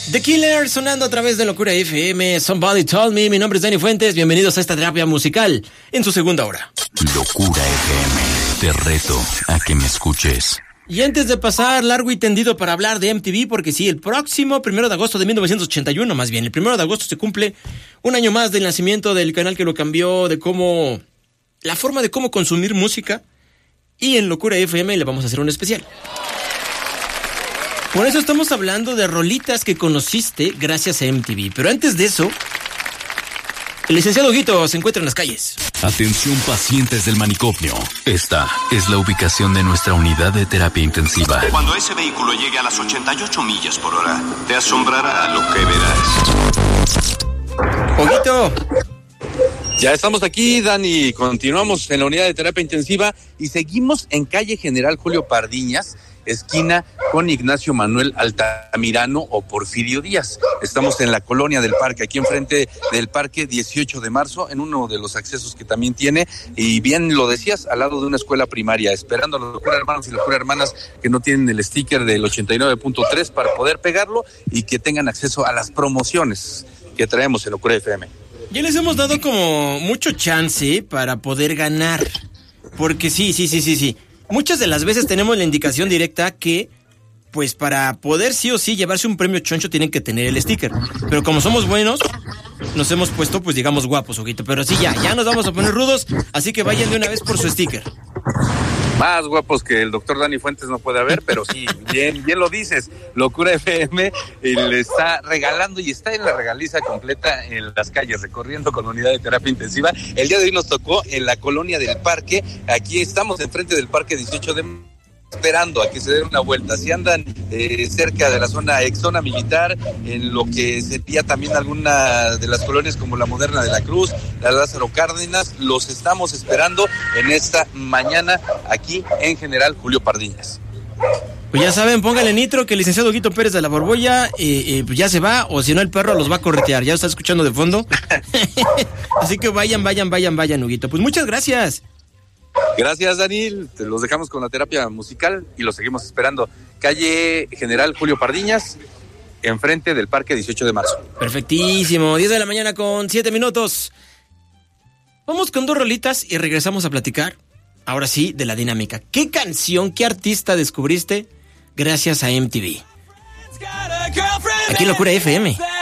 The Killers sonando a través de Locura FM. Somebody Told Me. Mi nombre es Dani Fuentes. Bienvenidos a esta terapia musical en su segunda hora. Locura FM. Te reto a que me escuches. Y antes de pasar largo y tendido para hablar de MTV, porque sí, el próximo 1 de agosto de 1981, más bien, el 1 de agosto se cumple un año más del nacimiento del canal que lo cambió, de cómo, la forma de cómo consumir música. Y en Locura FM le vamos a hacer un especial. Por eso estamos hablando de rolitas que conociste gracias a MTV. Pero antes de eso, el licenciado Huguito se encuentra en las calles. Atención pacientes del manicomio. Esta es la ubicación de nuestra unidad de terapia intensiva. Cuando ese vehículo llegue a las 88 millas por hora, te asombrará lo que verás. Huguito. Ya estamos aquí, Dani. Continuamos en la unidad de terapia intensiva y seguimos en calle General Julio Pardiñas, esquina con Ignacio Manuel Altamirano o Porfirio Díaz. Estamos en la colonia del Parque, aquí enfrente del Parque 18 de marzo, en uno de los accesos que también tiene, y bien lo decías, al lado de una escuela primaria, esperando a los Locura Hermanos y Locura Hermanas que no tienen el sticker del 89.3 para poder pegarlo y que tengan acceso a las promociones que traemos en Locura FM. Ya les hemos dado como mucho chance para poder ganar, porque sí. Muchas de las veces tenemos la indicación directa que, pues para poder sí o sí llevarse un premio choncho tienen que tener el sticker. Pero como somos buenos, nos hemos puesto, pues digamos, guapos, ojito. Pero sí, ya nos vamos a poner rudos, así que vayan de una vez por su sticker. Más guapos que el doctor Dani Fuentes no puede haber, pero sí, bien lo dices. Locura FM le está regalando y está en la regaliza completa en las calles, recorriendo con unidad de terapia intensiva. El día de hoy nos tocó en la colonia del Parque. Aquí estamos enfrente del Parque 18 de marzo, esperando a que se den una vuelta. Si andan cerca de la zona exzona militar, en lo que sería también alguna de las colonias como la Moderna de la Cruz, la Lázaro Cárdenas, los estamos esperando en esta mañana aquí en General Julio Pardiñas. Pues ya saben, póngale nitro que el licenciado Huguito Pérez de la Borbolla pues ya se va, o si no el perro los va a corretear, ya lo está escuchando de fondo. Así que vayan, Huguito. Pues muchas gracias. Gracias, Daniel. Te los dejamos con la terapia musical y los seguimos esperando. Calle General Julio Pardiñas, enfrente del Parque 18 de marzo. Perfectísimo. 10 de la mañana con 7 minutos. Vamos con 2 rolitas y regresamos a platicar, ahora sí, de la dinámica. ¿Qué canción, qué artista descubriste gracias a MTV? Aquí Locura FM.